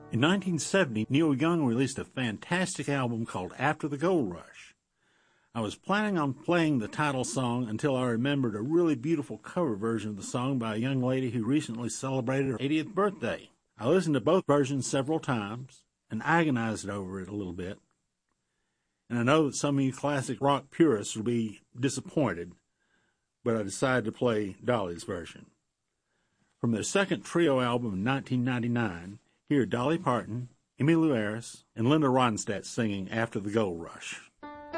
In 1970, Neil Young released a fantastic album called After the Gold Rush. I was planning on playing the title song until I remembered a really beautiful cover version of the song by a young lady who recently celebrated her 80th birthday. I listened to both versions several times and agonized over it a little bit. And I know that some of you classic rock purists will be disappointed, but I decided to play Dolly's version. From their second trio album in 1999, here are Dolly Parton, Emmylou Harris, and Linda Ronstadt singing After the Gold Rush.